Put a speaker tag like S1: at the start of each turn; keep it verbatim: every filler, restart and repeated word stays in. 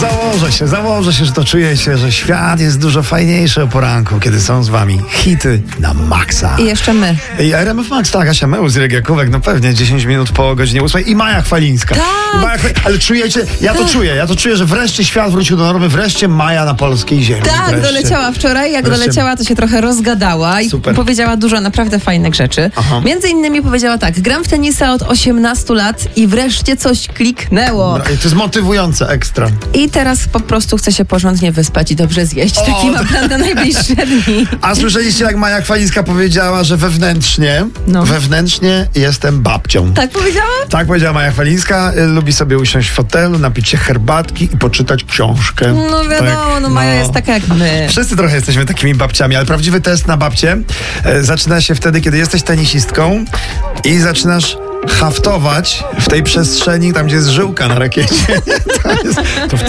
S1: Założę się, założę się, że to czujecie, że świat jest dużo fajniejszy o poranku, kiedy są z wami hity na maksa.
S2: I jeszcze my.
S1: I R M F Max, tak, Asia Meus, Irek Jakówek, no pewnie dziesięć minut po godzinie ósmej i Maja Chwalińska.
S2: Tak.
S1: I Maja, ale czujecie, ja to
S2: tak.
S1: czuję, ja to czuję, że wreszcie świat wrócił do normy, wreszcie Maja na polskiej ziemi.
S2: Tak,
S1: wreszcie.
S2: doleciała wczoraj, jak
S1: Wreszcie.
S2: doleciała, to się trochę rozgadała i
S1: Super.
S2: powiedziała dużo naprawdę fajnych rzeczy.
S1: Aha.
S2: Między innymi powiedziała tak, gram w tenisa od osiemnastu lat i wreszcie coś kliknęło.
S1: I to jest motywujące, ekstra.
S2: I teraz po prostu chce się porządnie wyspać i dobrze zjeść.
S1: O,
S2: Taki ma plan na najbliższe dni.
S1: A słyszeliście, jak Maja Chwalińska powiedziała, że wewnętrznie,
S2: No.
S1: wewnętrznie jestem babcią.
S2: Tak powiedziała?
S1: Tak powiedziała Maja Chwalińska. Y, Lubi sobie usiąść w fotelu, napić się herbatki i poczytać książkę.
S2: No wiadomo,
S1: Tak,
S2: no Maja jest taka jak my.
S1: Wszyscy trochę jesteśmy takimi babciami, ale prawdziwy test na babcię e, zaczyna się wtedy, kiedy jesteś tenisistką i zaczynasz haftować w tej przestrzeni, tam gdzie jest żyłka na rakiecie. To jest, to